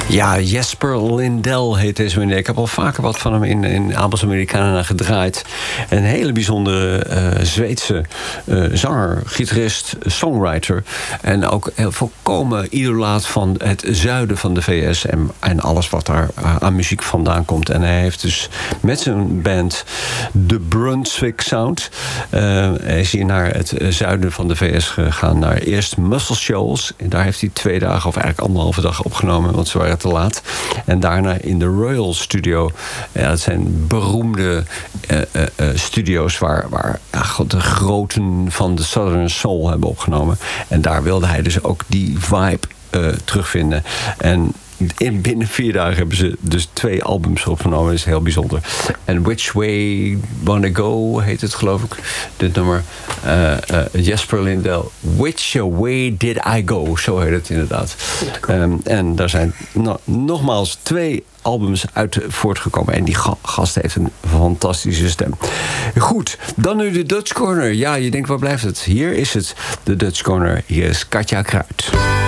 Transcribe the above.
Ja, Jesper Lindell heet deze meneer. Ik heb al vaker wat van hem in Abels Americana gedraaid. Een hele bijzondere Zweedse zanger, gitarist, songwriter. En ook volkomen idolaat van het zuiden van de VS en alles wat daar aan muziek vandaan komt. En hij heeft dus met zijn band The Brunswick Sound is hij naar het zuiden van de VS gegaan. Naar eerst Muscle Shoals. En daar heeft hij 2 dagen of eigenlijk 1,5 dag opgenomen, want ze waren te laat. En daarna in de Royal Studio. Ja, dat zijn beroemde studio's waar de groten van de Southern Soul hebben opgenomen. En daar wilde hij dus ook die vibe terugvinden. En binnen 4 dagen hebben ze dus 2 albums opgenomen. Dat is heel bijzonder. En Which Way Wanna Go heet het, geloof ik. Dit nummer. Jesper Lindell. Which Way Did I Go? Zo heet het inderdaad. En daar zijn nogmaals 2 albums uit voortgekomen. En die gast heeft een fantastische stem. Goed, dan nu de Dutch Corner. Ja, je denkt, waar blijft het? Hier is het, de Dutch Corner. Hier is Katja Kruid.